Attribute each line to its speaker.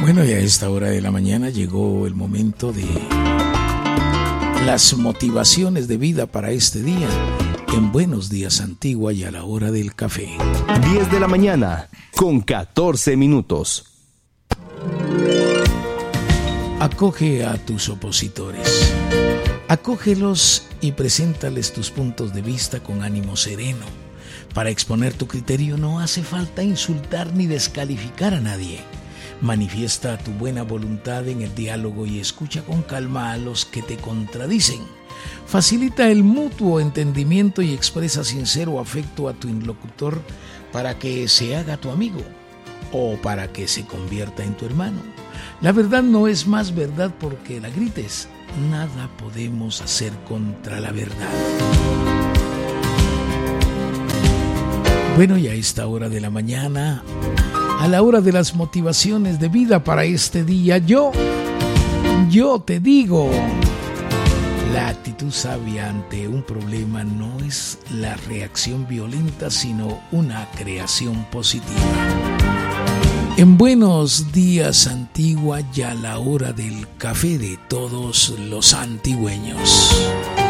Speaker 1: Bueno, y a esta hora de la mañana llegó el momento de las motivaciones de vida para este día en Buenos Días Antigua y a la hora del café.
Speaker 2: 10 de la mañana con 14 minutos.
Speaker 1: Acoge a tus opositores. Acógelos y preséntales tus puntos de vista con ánimo sereno. Para exponer tu criterio no hace falta insultar ni descalificar a nadie. Manifiesta tu buena voluntad en el diálogo y escucha con calma a los que te contradicen. Facilita el mutuo entendimiento y expresa sincero afecto a tu interlocutor para que se haga tu amigo o para que se convierta en tu hermano. La verdad no es más verdad porque la grites. Nada podemos hacer contra la verdad. Bueno, y a esta hora de la mañana, a la hora de las motivaciones de vida para este día, yo te digo, la actitud sabia ante un problema no es la reacción violenta, sino una creación positiva. En Buenos Días Antigua, ya la hora del café de todos los antigüeños.